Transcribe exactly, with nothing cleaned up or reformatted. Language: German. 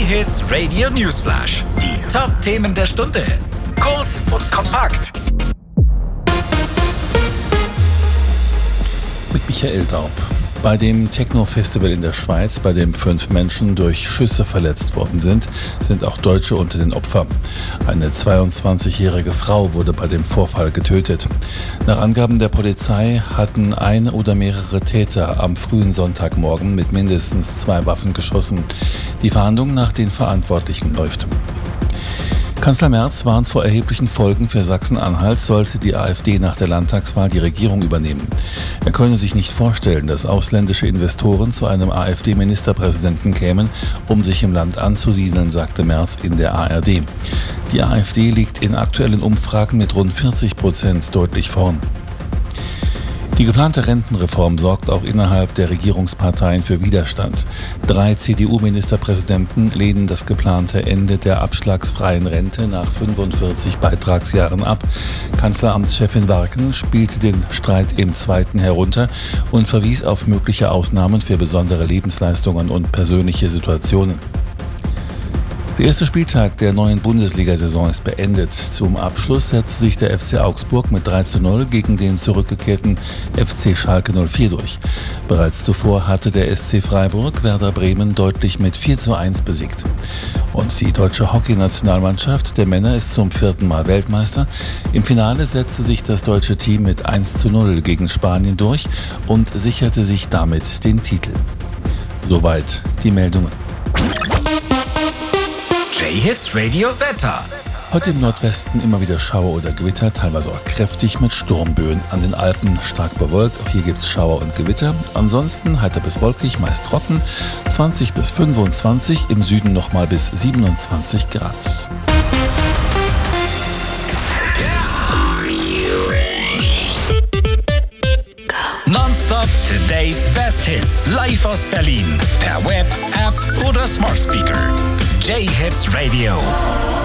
J-Hits Radio Newsflash. Die Top-Themen der Stunde. Kurz und kompakt. Mit Michael Daub. Bei dem Techno-Festival in der Schweiz, bei dem fünf Menschen durch Schüsse verletzt worden sind, sind auch Deutsche unter den Opfern. Eine zweiundzwanzigjährige Frau wurde bei dem Vorfall getötet. Nach Angaben der Polizei hatten ein oder mehrere Täter am frühen Sonntagmorgen mit mindestens zwei Waffen geschossen. Die Fahndung nach den Verantwortlichen läuft. Kanzler Merz warnt vor erheblichen Folgen für Sachsen-Anhalt, sollte die AfD nach der Landtagswahl die Regierung übernehmen. Er könne sich nicht vorstellen, dass ausländische Investoren zu einem AfD-Ministerpräsidenten kämen, um sich im Land anzusiedeln, sagte Merz in der A R D. Die AfD liegt in aktuellen Umfragen mit rund vierzig Prozent deutlich vorn. Die geplante Rentenreform sorgt auch innerhalb der Regierungsparteien für Widerstand. Drei C D U-Ministerpräsidenten lehnen das geplante Ende der abschlagsfreien Rente nach fünfundvierzig Beitragsjahren ab. Kanzleramtschefin Warken spielte den Streit im zweiten herunter und verwies auf mögliche Ausnahmen für besondere Lebensleistungen und persönliche Situationen. Der erste Spieltag der neuen Bundesliga-Saison ist beendet. Zum Abschluss setzte sich der F C Augsburg mit drei zu null gegen den zurückgekehrten F C Schalke null vier durch. Bereits zuvor hatte der S C Freiburg Werder Bremen deutlich mit vier zu eins besiegt. Und die deutsche Hockeynationalmannschaft der Männer ist zum vierten Mal Weltmeister. Im Finale setzte sich das deutsche Team mit eins zu null gegen Spanien durch und sicherte sich damit den Titel. Soweit die Meldungen. J-Hits Radio Wetter. Heute im Nordwesten immer wieder Schauer oder Gewitter, teilweise auch kräftig mit Sturmböen. An den Alpen stark bewölkt, auch hier gibt es Schauer und Gewitter. Ansonsten heiter bis wolkig, meist trocken, zwanzig bis fünfundzwanzig, im Süden nochmal bis siebenundzwanzig Grad. Nonstop Today's Best Hits. Live aus Berlin. Per Web, App oder Smart Speaker. J-Hits Radio.